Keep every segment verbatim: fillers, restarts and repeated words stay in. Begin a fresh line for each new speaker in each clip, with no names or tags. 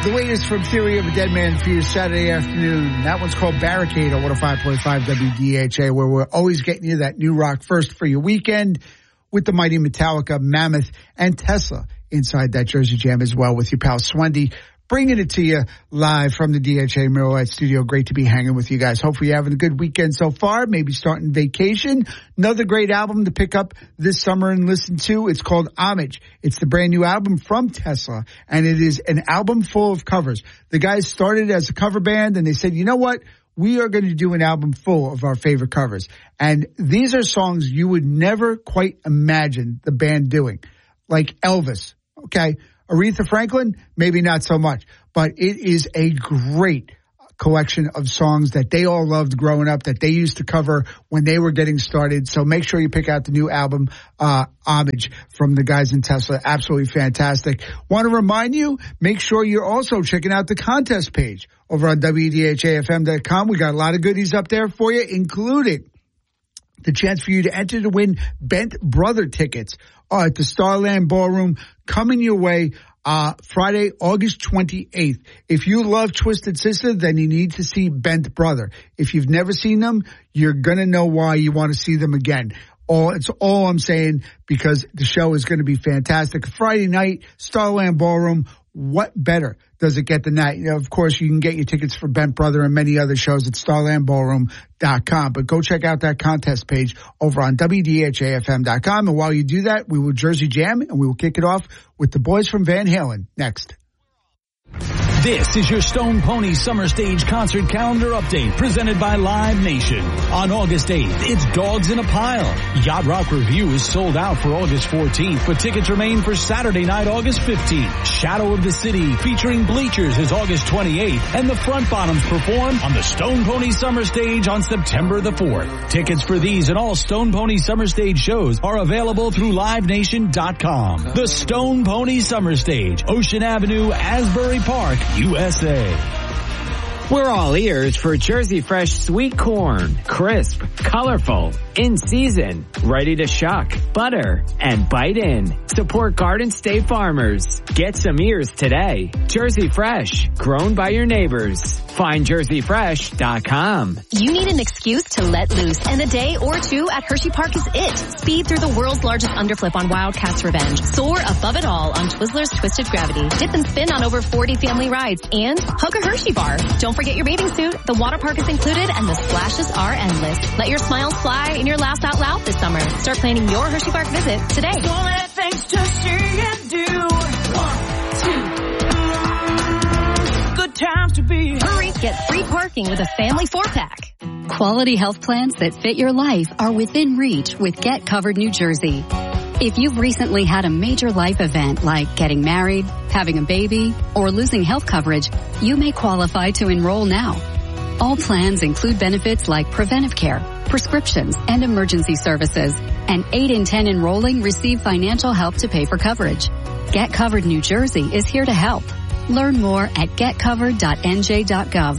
the latest from Theory of a Dead Man for your Saturday afternoon. That one's called Barricade on one oh five point five W D H A, where we're always getting you that new rock first for your weekend with the mighty Metallica, Mammoth, and Tesla inside that Jersey Jam as well with your pal Swendy. Bringing it to you live from the D H A Miller Lite studio. Great to be hanging with you guys. Hopefully you're having a good weekend so far, maybe starting vacation. Another great album to pick up this summer and listen to. It's called Homage. It's the brand new album from Tesla, and it is an album full of covers. The guys started as a cover band, and they said, you know what? We are going to do an album full of our favorite covers. And these are songs you would never quite imagine the band doing, like Elvis, okay? Aretha Franklin, maybe not so much, but it is a great collection of songs that they all loved growing up, that they used to cover when they were getting started. So make sure you pick out the new album, uh, Homage from the guys in Tesla. Absolutely fantastic. Want to remind you, make sure you're also checking out the contest page over on W D H A F M dot com. We got a lot of goodies up there for you, including the chance for you to enter to win Bent Brother tickets uh, at the Starland Ballroom coming your way uh Friday, August twenty-eighth. If you love Twisted Sister, then you need to see Bent Brother. If you've never seen them, you're going to know why you want to see them again. All It's all I'm saying, because the show is going to be fantastic. Friday night, Starland Ballroom. What better does it get than that? You know, of course, you can get your tickets for Bent Brother and many other shows at starland ballroom dot com. But go check out that contest page over on W D H A F M dot com. And while you do that, we will Jersey Jam, and we will kick it off with the boys from Van Halen next.
This is your Stone Pony Summer Stage Concert Calendar Update presented by Live Nation. On August eighth, it's Dogs in a Pile. Yacht Rock Review is sold out for August fourteenth, but tickets remain for Saturday night, August fifteenth. Shadow of the City featuring Bleachers is August twenty-eighth, and the Front Bottoms perform on the Stone Pony Summer Stage on September the fourth. Tickets for these and all Stone Pony Summer Stage shows are available through live nation dot com. The Stone Pony Summer Stage, Ocean Avenue, Asbury Park, U S A.
We're all ears for Jersey Fresh sweet corn. Crisp, colorful, in season, ready to shuck, butter, and bite in. Support Garden State farmers. Get some ears today. Jersey Fresh, grown by your neighbors. Find jersey fresh dot com.
You need an excuse to let loose, and a day or two at Hershey Park is it. Speed through the world's largest underflip on Wildcats Revenge. Soar above it all on Twizzlers Twisted Gravity. Dip and spin on over forty family rides, and hug a Hershey bar. Don't forget your bathing suit. The water park is included, and the splashes are endless. Let your smiles fly and your laughs out loud this summer. Start planning your Hershey Park visit today.
So many things to see and do. One, two. Good times to be.
Hurry, get free parking with a family four-pack.
Quality health plans that fit your life are within reach with Get Covered New Jersey. If you've recently had a major life event like getting married, having a baby, or losing health coverage, you may qualify to enroll now. All plans include benefits like preventive care, prescriptions, and emergency services. And eight in ten enrolling receive financial help to pay for coverage. Get Covered New Jersey is here to help. Learn more at get covered dot N J dot gov.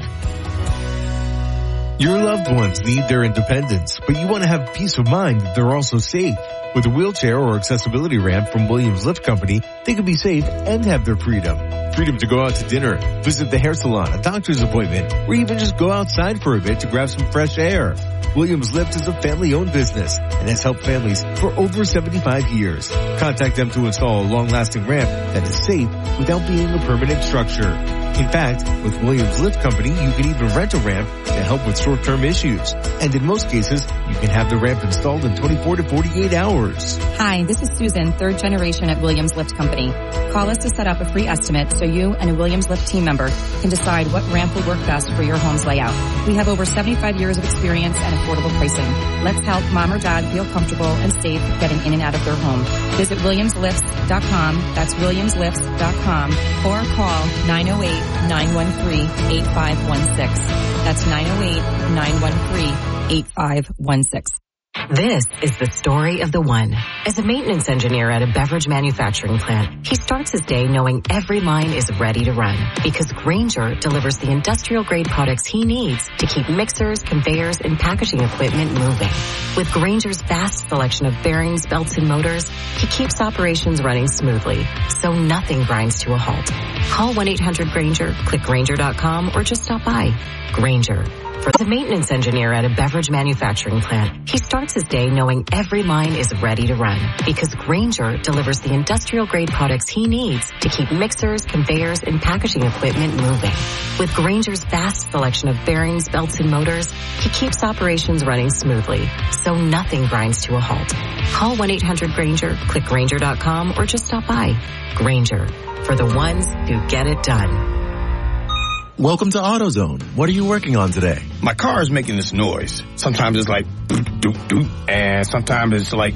Your loved ones need their independence, but you want to have peace of mind that they're also safe. With a wheelchair or accessibility ramp from Williams Lift Company, they can be safe and have their freedom. Freedom to go out to dinner, visit the hair salon, a doctor's appointment, or even just go outside for a bit to grab some fresh air. Williams Lift is a family-owned business and has helped families for over seventy-five years. Contact them to install a long-lasting ramp that is safe without being a permanent structure. In fact, with Williams Lift Company, you can even rent a ramp to help with short-term issues. And in most cases, you can have the ramp installed in twenty-four to forty-eight hours.
Hi, this is Susan, third generation at Williams Lift Company. Call us to set up a free estimate so you and a Williams Lift team member can decide what ramp will work best for your home's layout. We have over seventy-five years of experience and affordable pricing. Let's help mom or dad feel comfortable and safe getting in and out of their home. Visit williams lifts dot com, that's williams lifts dot com, or call nine oh eight, nine one three, eight five one six. That's nine oh eight, nine one three, eight five one six.
This is the story of the one. As a maintenance engineer at a beverage manufacturing plant, he starts his day knowing every line is ready to run because Grainger delivers the industrial-grade products he needs to keep mixers, conveyors, and packaging equipment moving. With Grainger's vast selection of bearings, belts, and motors, he keeps operations running smoothly, so nothing grinds to a halt. Call one eight hundred Grainger, click Grainger dot com, or just stop by. Grainger. For the maintenance engineer at a beverage manufacturing plant, he starts his day knowing every line is ready to run because Grainger delivers the industrial-grade products he needs to keep mixers, conveyors, and packaging equipment moving. With Grainger's vast selection of bearings, belts, and motors, he keeps operations running smoothly, so nothing grinds to a halt. Call one eight hundred Grainger, click Grainger dot com, or just stop by. Grainger, for the ones who get it done.
Welcome to AutoZone. What are you working on today?
My car is making this noise. Sometimes it's like doop, doop, doop, and sometimes it's like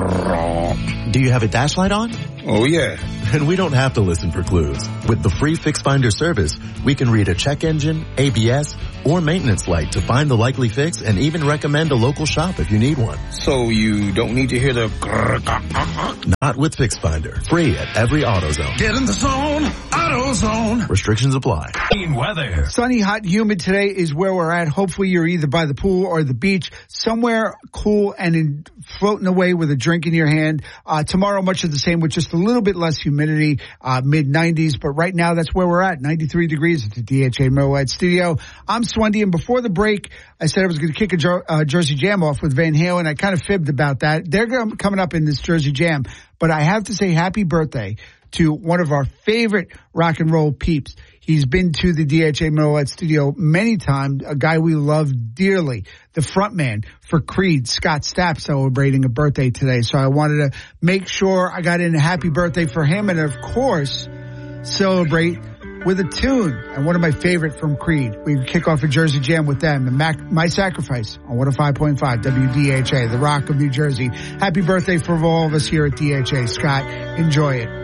grrr.
Do you have a dash light on?
Oh, yeah.
And we don't have to listen for clues. With the free Fix Finder service, we can read a check engine, A B S, or maintenance light to find the likely fix and even recommend a local shop if you need one.
So you don't need to hear the grrr, grrr, grrr.
Not with Fix Finder. Free at every AutoZone.
Get in the zone, AutoZone.
Restrictions apply.
Weather.
Sunny, hot, humid today is where we're at. Hopefully you're either by the pool or the beach, somewhere cool and in, floating away with a drink in your hand. Uh, tomorrow, much of the same with just a little bit less humidity, uh, mid nineties. But right now, that's where we're at, ninety-three degrees at the D H A Millwright Studio. I'm Swendy, and before the break, I said I was going to kick a Jer- uh, Jersey Jam off with Van Halen. I kind of fibbed about that. They're g- coming up in this Jersey Jam. But I have to say happy birthday to one of our favorite rock and roll peeps. He's been to the D H A Millwright Studio many times, a guy we love dearly, the frontman for Creed, Scott Stapp, celebrating a birthday today. So I wanted to make sure I got in a happy birthday for him and, of course, celebrate with a tune and one of my favorite from Creed. We kick off a Jersey Jam with them, and Mac, My Sacrifice on one oh five point five W D H A, the Rock of New Jersey. Happy birthday for all of us here at D H A. Scott, enjoy it.